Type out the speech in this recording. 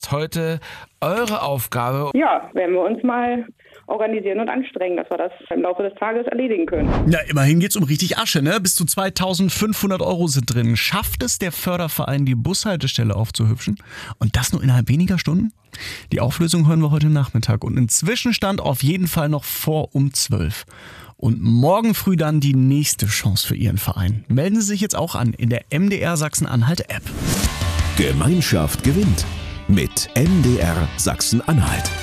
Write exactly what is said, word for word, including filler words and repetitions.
Heute eure Aufgabe. Ja, werden wir uns mal organisieren und anstrengen, dass wir das im Laufe des Tages erledigen können. Ja, immerhin geht's um richtig Asche, ne? Bis zu zweitausendfünfhundert Euro sind drin. Schafft es der Förderverein, die Bushaltestelle aufzuhübschen? Und das nur innerhalb weniger Stunden? Die Auflösung hören wir heute Nachmittag. Und ein Zwischenstand auf jeden Fall noch vor um zwölf. Und morgen früh dann die nächste Chance für Ihren Verein. Melden Sie sich jetzt auch an in der M D R Sachsen-Anhalt-App. Gemeinschaft gewinnt mit M D R Sachsen-Anhalt.